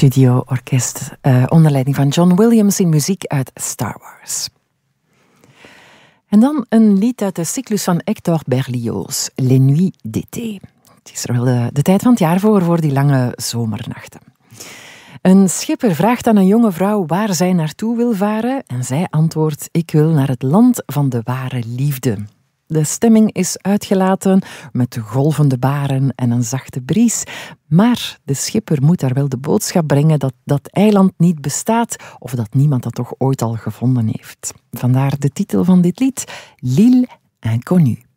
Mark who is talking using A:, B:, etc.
A: studioorkest onder leiding van John Williams in muziek uit Star Wars. En dan een lied uit de cyclus van Hector Berlioz, Les Nuits d'été. Het is er wel de tijd van het jaar voor die lange zomernachten. Een schipper vraagt aan een jonge vrouw waar zij naartoe wil varen en zij antwoordt: ik wil naar het land van de ware liefde. De stemming is uitgelaten met golvende baren en een zachte bries, maar de schipper moet daar wel de boodschap brengen dat dat eiland niet bestaat of dat niemand dat toch ooit al gevonden heeft. Vandaar de titel van dit lied, L'île inconnue.